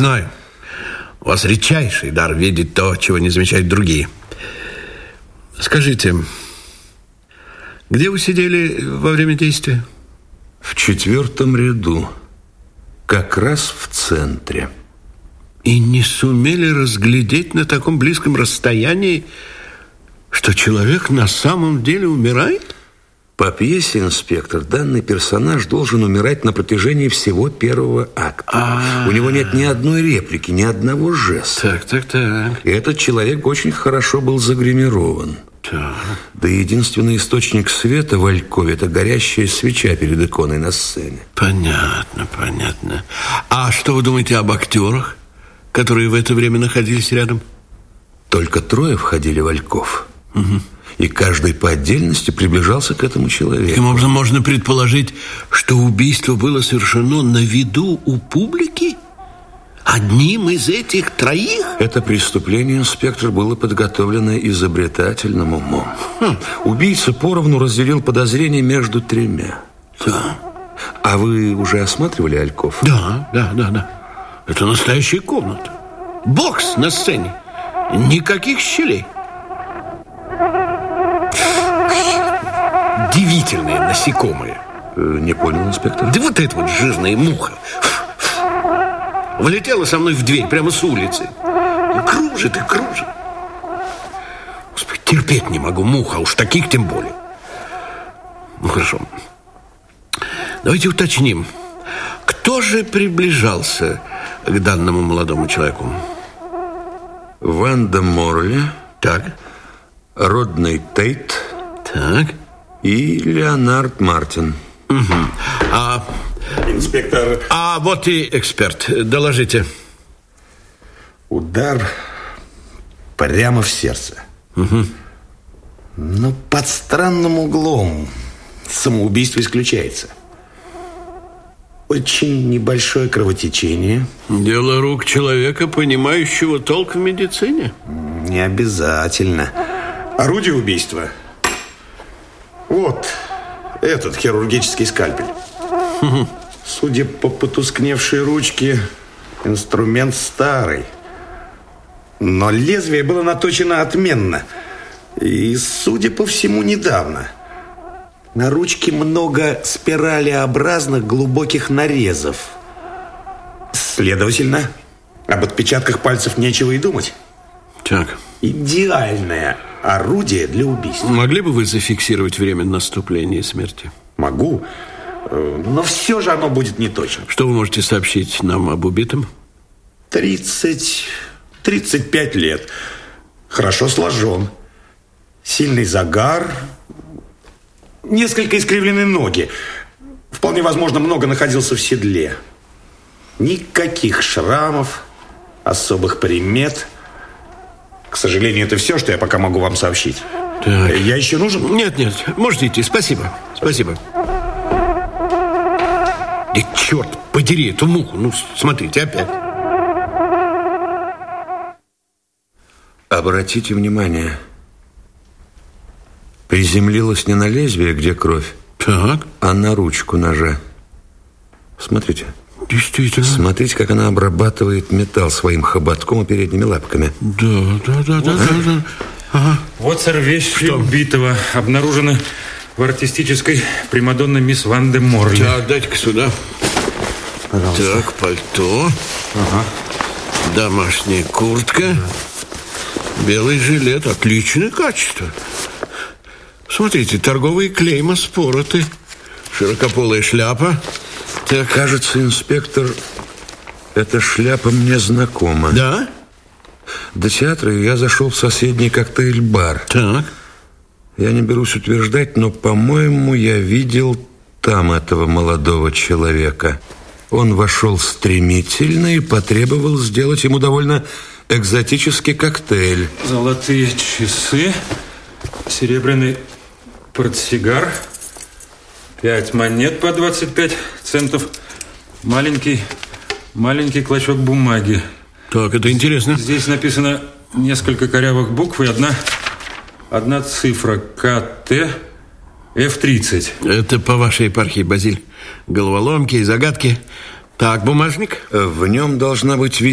знаю. У вас редчайший дар видеть то, чего не замечают другие. Скажите, где вы сидели во время действия? В 4-м ряду. Как раз в центре. И не сумели разглядеть на таком близком расстоянии, что человек на самом деле умирает? По пьесе, инспектор, данный персонаж должен умирать на протяжении всего 1-го акта. У него нет ни одной реплики, ни одного жеста. Так. И этот человек очень хорошо был загримирован. Так. Да и единственный источник света в алькове – это горящая свеча перед иконой на сцене. Понятно. А что вы думаете об актерах, которые в это время находились рядом? Только 3 входили в альков. Угу. И каждый по отдельности приближался к этому человеку. Таким образом, можно предположить, что убийство было совершено на виду у публики? Одним из этих 3? Это преступление, инспектор, было подготовлено изобретательным умом. Убийца поровну разделил подозрения между 3. Да. А вы уже осматривали альков? Да. Это настоящая комната. Бокс на сцене. Никаких щелей. Удивительные насекомые. Не понял, инспектор. Да вот эта вот жирная муха. Влетела со мной в дверь прямо с улицы. И кружит. Господи, терпеть не могу мух, а уж таких тем более. Ну, хорошо. Давайте уточним. Кто же приближался к данному молодому человеку? Ванда Морли. Так. Родней Тейт. Так. И Леонард Мартин. Угу. Инспектор. А вот и эксперт. Доложите. Удар прямо в сердце. Угу. Но под странным углом. Самоубийство исключается. Очень небольшое кровотечение. Дело рук человека, понимающего толк в медицине. Не обязательно. Орудие убийства. Вот этот хирургический скальпель. Судя по потускневшей ручке, инструмент старый. Но лезвие было наточено отменно. И, судя по всему, недавно. На ручке много спиралеобразных глубоких нарезов. Следовательно, об отпечатках пальцев нечего и думать. Так. Идеальное орудие для убийства. Могли бы вы зафиксировать время наступления смерти? Могу, но все же оно будет неточным. Что вы можете сообщить нам об убитом? 35 лет. Хорошо сложен. Сильный загар. Несколько искривлены ноги. Вполне возможно, много находился в седле. Никаких шрамов, особых примет. К сожалению, это все, что я пока могу вам сообщить. Так. Я еще нужен? Нет, можете идти, спасибо. Да черт подери эту муху. Ну, смотрите, опять. Обратите внимание. Приземлилась не на лезвие, где кровь, так, а на ручку ножа. Смотрите. Действительно. Смотрите, как она обрабатывает металл своим хоботком и передними лапками. Да. Ага. Вот, сэр, вещи убитого обнаружены в артистической примадонне мисс Ванде Морли. Так, дайте-ка сюда. Пожалуйста. Так, пальто. Ага. Домашняя куртка. Белый жилет. Отличное качество. Смотрите, торговые клейма спороты. Широкополая шляпа. Так, кажется, инспектор, эта шляпа мне знакома. Да? До театра я зашел в соседний коктейль-бар. Так. Я не берусь утверждать, но, по-моему, я видел там этого молодого человека. Он вошел стремительно и потребовал сделать ему довольно экзотический коктейль. Золотые часы, серебряный портсигар, 5 монет по 25 центов, маленький клочок бумаги. Так, это интересно. Здесь написано несколько корявых букв и одна цифра КТ F30. Это по вашей епархии, Базиль. Головоломки и загадки. Так, бумажник. В нем должна быть